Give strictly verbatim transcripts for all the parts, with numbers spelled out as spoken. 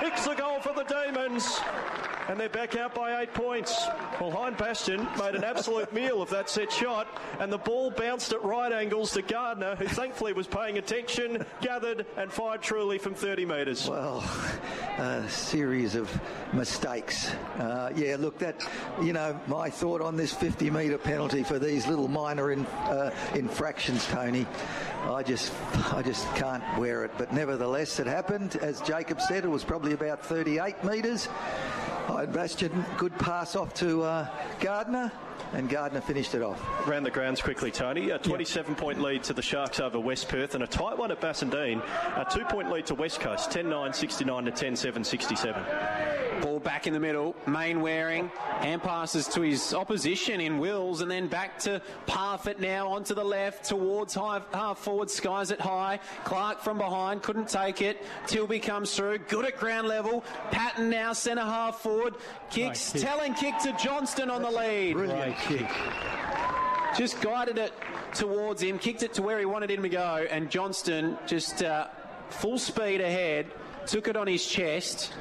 Flicks the goal for the Demons. And they're back out by eight points. Well, Hein Bastian made an absolute meal of that set shot, and the ball bounced at right angles to Gardner, who thankfully was paying attention, gathered and fired truly from thirty metres. Well, a series of mistakes. Uh, yeah, look, that, you know, my thought on this fifty metre penalty for these little minor in, uh, infractions, Tony, I just, I just can't wear it. But nevertheless, it happened. As Jacob said, it was probably about thirty-eight metres. Hein Bastian, good pass off to uh, Gardner, and Gardner finished it off. Ran the grounds quickly, Tony. A twenty-seven point yep. lead to the Sharks over West Perth, and a tight one at Bassendean. A two-point lead to West Coast, ten nine sixty-nine to ten seven sixty-seven. Ball back in the middle, Mainwaring, hand passes to his opposition in Wills, and then back to Parfitt now onto the left towards high, half forward, skies it high. Clark from behind, couldn't take it. Tilby comes through, good at ground level. Patton now centre half forward, kicks, right, telling kick to Johnston on the lead. Brilliant kick. Just guided it towards him, kicked it to where he wanted him to go, and Johnston just uh, full speed ahead, took it on his chest.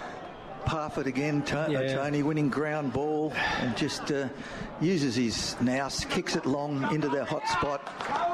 Parfitt again, Tony, yeah. Tony winning ground ball, and just uh, uses his nous, kicks it long into their hot spot.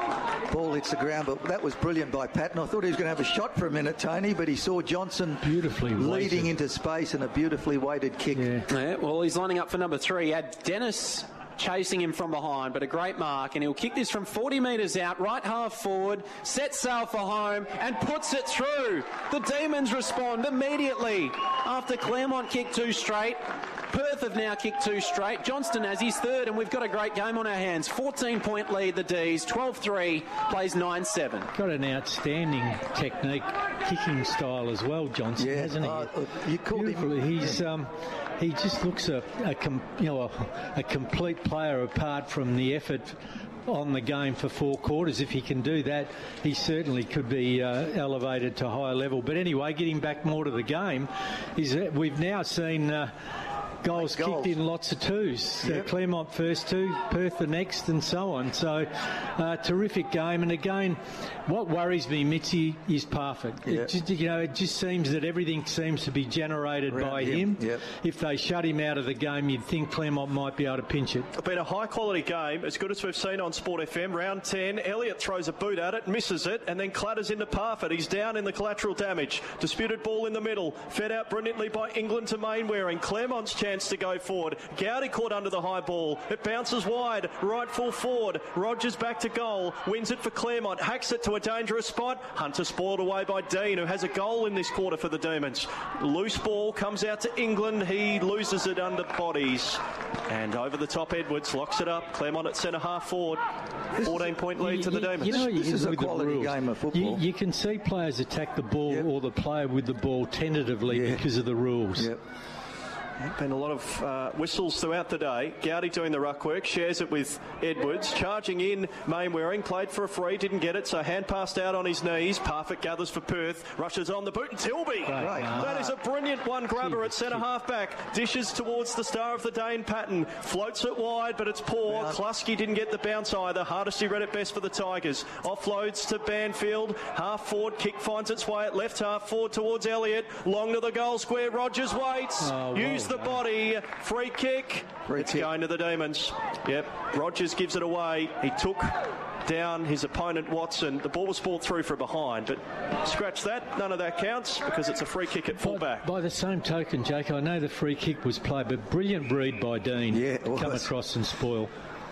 Ball hits the ground, but that was brilliant by Patton. I thought he was going to have a shot for a minute, Tony, but he saw Johnson beautifully leading weighted. into space, and a beautifully weighted kick. Yeah. Yeah, well, he's lining up for number three. He had Dennis chasing him from behind, but a great mark, and he'll kick this from forty metres out, right half forward, sets sail for home and puts it through. The Demons respond immediately after Claremont kicked two straight. Perth have now kicked two straight. Johnston has his third, and we've got a great game on our hands. fourteen point lead, the D's. twelve three, plays nine seven. Got an outstanding technique, kicking style as well, Johnston, yeah, hasn't he? Uh, you called Beautiful. him. He's, um, he just looks a, a com, you know, a, a complete player apart from the effort on the game for four quarters. If he can do that, he certainly could be uh, elevated to a higher level. But anyway, getting back more to the game, is that we've now seen Uh, Goals, goals kicked in lots of twos. Yep. Uh, Claremont first two, Perth the next, and so on. So, uh, terrific game. And again, what worries me, Mitzi, is Parfitt. Yep. It just, you know, it just seems that everything seems to be generated around by him. him. Yep. If they shut him out of the game, you'd think Claremont might be able to pinch it. It's been a high-quality game, as good as we've seen on Sport F M. Round ten, Elliott throws a boot at it, misses it, and then clatters into Parfitt. He's down in the collateral damage. Disputed ball in the middle, fed out brilliantly by England to Mainwaring. Claremont's chance to go forward. Gowdy caught under the high ball. It bounces wide. Right full forward. Rogers back to goal. Wins it for Claremont. Hacks it to a dangerous spot. Hunter spoiled away by Dean, who has a goal in this quarter for the Demons. Loose ball comes out to England. He loses it under bodies. And over the top, Edwards locks it up. Claremont at centre half forward. fourteen point lead you, to the you, Demons. You know, this you is a quality game of football. You, you can see players attack the ball yep. or the player with the ball tentatively yeah. because of the rules. Yep. Been a lot of uh, whistles throughout the day. Gowdy doing the ruck work, shares it with Edwards. Charging in, Mainwaring, played for a free, didn't get it, so hand passed out on his knees. Parfitt gathers for Perth, rushes on the boot, and Tilby. Right. That is a brilliant one grabber at centre half back. Dishes towards the star of the day in Patton. Floats it wide, but it's poor. Bounce. Klusky didn't get the bounce either. Hardesty read it best for the Tigers. Offloads to Banfield. Half forward, kick finds its way at left half forward towards Elliott. Long to the goal square. Rogers waits. Oh, Use well the body. Free kick. Free it's kick. going to the Demons. Yep. Rogers gives it away. He took down his opponent Watson. The ball was balled through from behind, but scratch that. None of that counts because it's a free kick at full back. By, by the same token, Jake, I know the free kick was played, but brilliant read by Dean. Yeah, it to come was. across and spoil.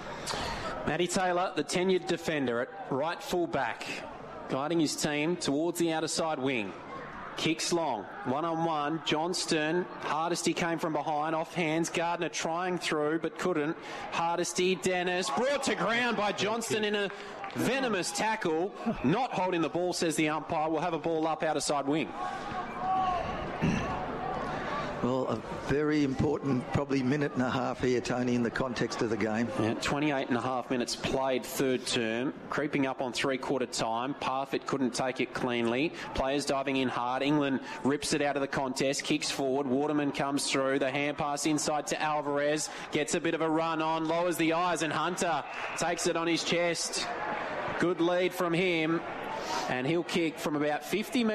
Matty Taylor, the tenured defender at right full back, guiding his team towards the outer side wing. Kicks long, one-on-one, Johnston, Hardesty came from behind, off hands, Gardner trying through but couldn't. Hardesty, Dennis, brought to ground by Johnston in a venomous tackle. Not holding the ball, says the umpire. We'll have a ball up outer side wing. Well, a very important, probably minute and a half here, Tony, in the context of the game. Yeah, twenty-eight and a half minutes played third term, creeping up on three-quarter time. Parfitt couldn't take it cleanly. Players diving in hard. England rips it out of the contest, kicks forward. Waterman comes through. The hand pass inside to Alvarez. Gets a bit of a run on, lowers the eyes, and Hunter takes it on his chest. Good lead from him, and he'll kick from about fifty metres.